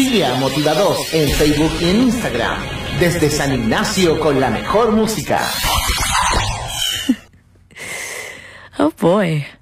Sigue a Motiva2 en Facebook y en Instagram. Desde San Ignacio con la mejor música. Oh boy.